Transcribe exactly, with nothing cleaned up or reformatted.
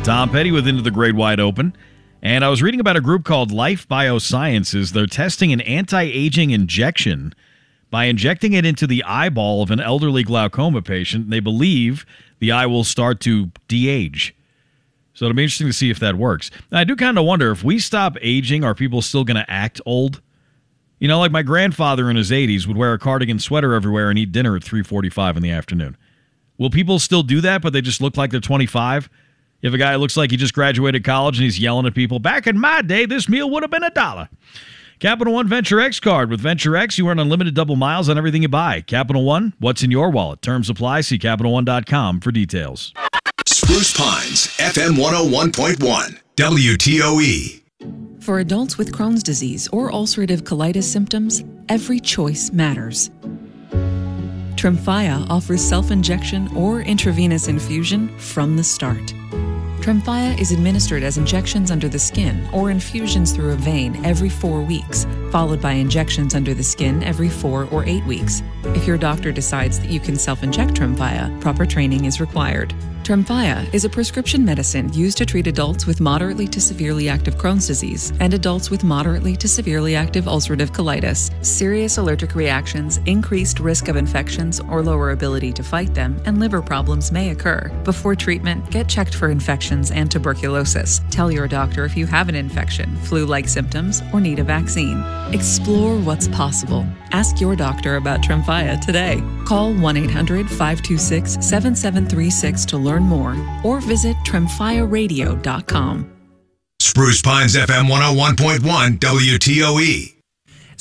Tom Petty with Into the Great Wide Open. And I was reading about a group called Life Biosciences. They're testing an anti-aging injection by injecting it into the eyeball of an elderly glaucoma patient. They believe the eye will start to de-age. So it'll be interesting to see if that works. And I do kind of wonder, if we stop aging, are people still going to act old? You know, like my grandfather in his eighties would wear a cardigan sweater everywhere and eat dinner at three forty-five in the afternoon. Will people still do that, but they just look like they're twenty-five? You have a guy who looks like he just graduated college and he's yelling at people, back in my day, this meal would have been a dollar. Capital One Venture X card. With Venture X, you earn unlimited double miles on everything you buy. Capital One, what's in your wallet? Terms apply. See Capital One dot com for details. Spruce Pines, F M one oh one point one, W T O E. For adults with Crohn's disease or ulcerative colitis symptoms, every choice matters. Tremfya offers self-injection or intravenous infusion from the start. Tremfya is administered as injections under the skin or infusions through a vein every four weeks, followed by injections under the skin every four or eight weeks. If your doctor decides that you can self-inject Tremfya, proper training is required. Tremfya is a prescription medicine used to treat adults with moderately to severely active Crohn's disease and adults with moderately to severely active ulcerative colitis. Serious allergic reactions, increased risk of infections or lower ability to fight them, and liver problems may occur. Before treatment, get checked for infections and tuberculosis. Tell your doctor if you have an infection, flu-like symptoms, or need a vaccine. Explore what's possible. Ask your doctor about Tremfya today. Call one eight hundred five two six seven seven three six to learn more, or visit tremfya radio dot com. Spruce Pines, F M one oh one point one, W T O E.